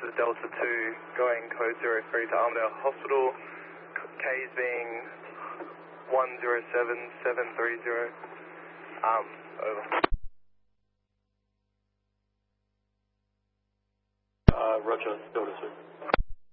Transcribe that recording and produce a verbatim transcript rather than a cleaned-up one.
is Delta two, going code zero three to Armadale Hospital. K's being one zero seven seven three zero. Um, over. Uh, Roger, Delta two.